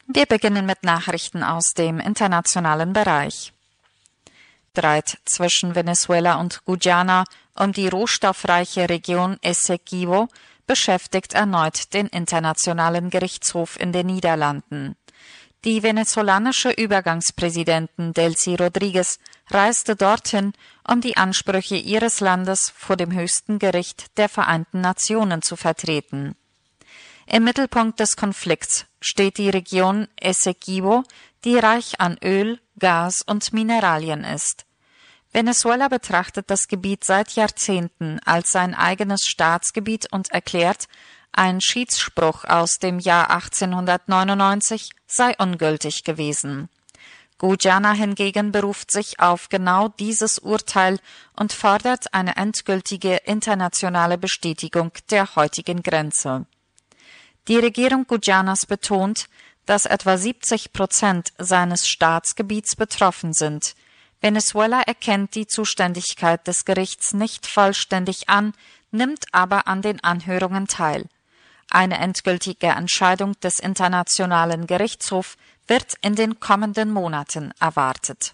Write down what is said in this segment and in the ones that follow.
Wir beginnen mit Nachrichten aus dem internationalen Bereich. Streit zwischen Venezuela und Guyana um die rohstoffreiche Region Essequibo beschäftigt erneut den Internationalen Gerichtshof in den Niederlanden. Die venezolanische Übergangspräsidentin Delcy Rodriguez reiste dorthin, um die Ansprüche ihres Landes vor dem höchsten Gericht der Vereinten Nationen zu vertreten. Im Mittelpunkt des Konflikts steht die Region Essequibo, die reich an Öl, Gas und Mineralien ist. Venezuela betrachtet das Gebiet seit Jahrzehnten als sein eigenes Staatsgebiet und erklärt, ein Schiedsspruch aus dem Jahr 1899 sei ungültig gewesen. Guyana hingegen beruft sich auf genau dieses Urteil und fordert eine endgültige internationale Bestätigung der heutigen Grenze. Die Regierung Guyanas betont, dass etwa 70% seines Staatsgebiets betroffen sind. Venezuela erkennt die Zuständigkeit des Gerichts nicht vollständig an, nimmt aber an den Anhörungen teil. Eine endgültige Entscheidung des Internationalen Gerichtshofs wird in den kommenden Monaten erwartet.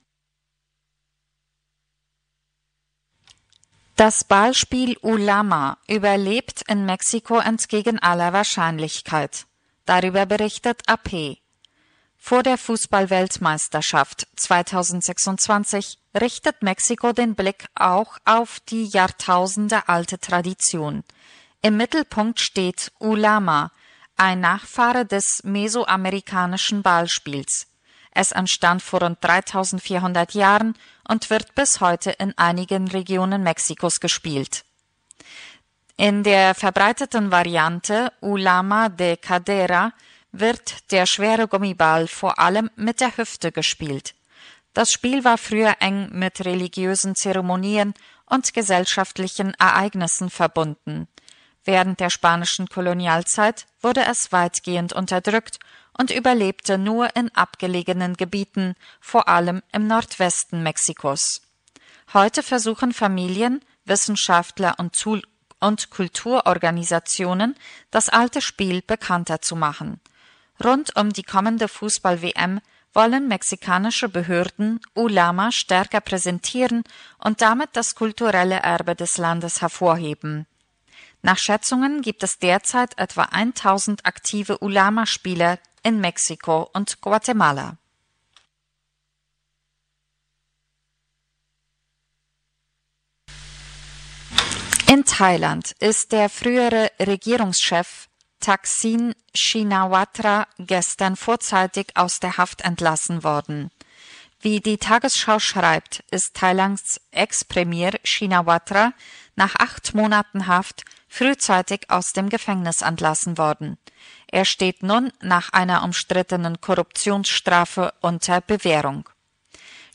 Das Ballspiel Ulama überlebt in Mexiko entgegen aller Wahrscheinlichkeit. Darüber berichtet AP. Vor der Fußball-Weltmeisterschaft 2026 richtet Mexiko den Blick auch auf die jahrtausendealte Tradition. Im Mittelpunkt steht Ulama, ein Nachfahre des mesoamerikanischen Ballspiels. Es entstand vor rund 3400 Jahren und wird bis heute in einigen Regionen Mexikos gespielt. In der verbreiteten Variante Ulama de Cadera wird der schwere Gummiball vor allem mit der Hüfte gespielt. Das Spiel war früher eng mit religiösen Zeremonien und gesellschaftlichen Ereignissen verbunden. Während der spanischen Kolonialzeit wurde es weitgehend unterdrückt und überlebte nur in abgelegenen Gebieten, vor allem im Nordwesten Mexikos. Heute versuchen Familien, Wissenschaftler und Kulturorganisationen, das alte Spiel bekannter zu machen. Rund um die kommende Fußball-WM wollen mexikanische Behörden Ulama stärker präsentieren und damit das kulturelle Erbe des Landes hervorheben. Nach Schätzungen gibt es derzeit etwa 1000 aktive Ulama-Spieler in Mexiko und Guatemala. In Thailand ist der frühere Regierungschef Thaksin Shinawatra gestern vorzeitig aus der Haft entlassen worden. Wie die Tagesschau schreibt, ist Thailands Ex-Premier Shinawatra nach 8 Monaten Haft frühzeitig aus dem Gefängnis entlassen worden. Er steht nun nach einer umstrittenen Korruptionsstrafe unter Bewährung.